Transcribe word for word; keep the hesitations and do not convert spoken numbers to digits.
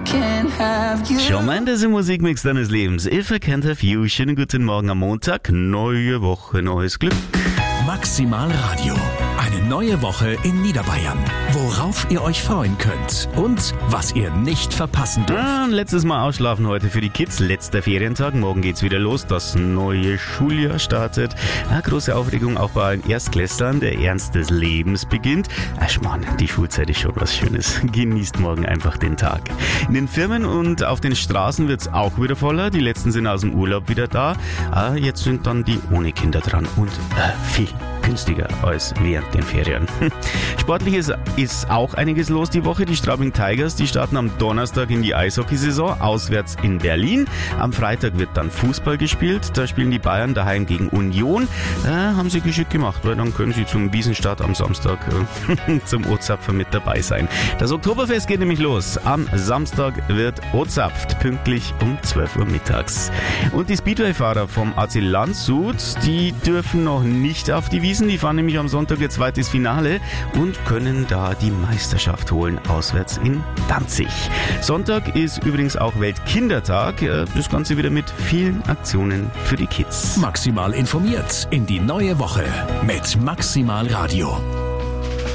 can't have you. Shawn Mendes im Musikmix deines Lebens. If I Can't Have You. Schönen guten Morgen am Montag. Neue Woche, neues Glück. Maximal Radio. Eine neue Woche in Niederbayern. Worauf ihr euch freuen könnt und was ihr nicht verpassen dürft. Ah, letztes Mal ausschlafen heute für die Kids. Letzter Ferientag. Morgen geht's wieder los. Das neue Schuljahr startet. Ah, große Aufregung auch bei allen Erstklässlern. Der Ernst des Lebens beginnt. Ach Mann, die Schulzeit ist schon was Schönes. Genießt morgen einfach den Tag. In den Firmen und auf den Straßen wird's auch wieder voller. Die letzten sind aus dem Urlaub wieder da. Ah, jetzt sind dann die ohne Kinder dran und äh, viel günstiger als während den Ferien. Sportlich ist, ist auch einiges los die Woche. Die Straubing Tigers, die starten am Donnerstag in die Eishockeysaison, auswärts in Berlin. Am Freitag wird dann Fußball gespielt. Da spielen die Bayern daheim gegen Union. Da haben sie geschickt gemacht, weil dann können sie zum Wiesenstart am Samstag äh, zum O-Zapfer mit dabei sein. Das Oktoberfest geht nämlich los. Am Samstag wird O-Zapft, pünktlich um zwölf Uhr mittags. Und die Speedway-Fahrer vom A C Landshut, die dürfen noch nicht auf die Wiesen. Die fahren nämlich am Sonntag ihr zweites Finale und können da die Meisterschaft holen, auswärts in Danzig. Sonntag ist übrigens auch Weltkindertag. Das Ganze wieder mit vielen Aktionen für die Kids. Maximal informiert in die neue Woche mit Maximal Radio.